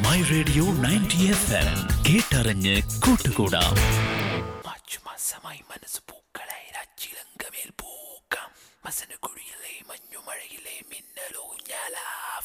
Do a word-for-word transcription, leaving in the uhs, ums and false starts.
My radio ninety F M കേട്ടറിഞ്ഞ് കൂട്ടുകൂടാം. മാസമായി മനസ്സ് പൂക്കളായി രാച്ചിലങ്കമേൽ പൂക്കാം മസനക്കുഴിയിലെ മഞ്ഞുമഴയിലെ മിന്നലൂഞ്ഞാലാ